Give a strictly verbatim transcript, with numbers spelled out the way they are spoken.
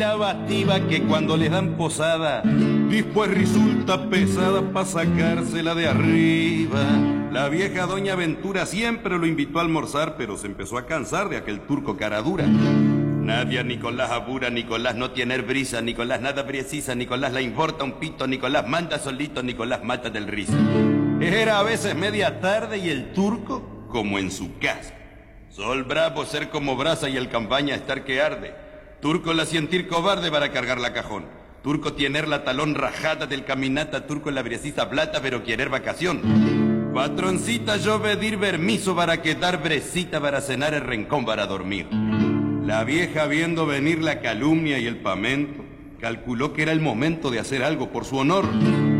abativa que cuando les dan posada, después resulta pesada pa' sacársela de arriba. La vieja doña Ventura siempre lo invitó a almorzar, pero se empezó a cansar de aquel turco cara dura. Nadia Nicolás abura, Nicolás no tiene brisa, Nicolás nada precisa, Nicolás le importa un pito, Nicolás manda solito, Nicolás mata del risa. Era a veces media tarde y el turco como en su casa. Sol bravo ser como brasa y el campaña estar que arde. Turco la sentir cobarde para cargar la cajón. Turco tener la talón rajada del caminata, turco la briecita plata pero querer vacación. Patroncita yo pedir permiso para quedar brecita para cenar el rincón para dormir. La vieja viendo venir la calumnia y el pamento, calculó que era el momento de hacer algo por su honor.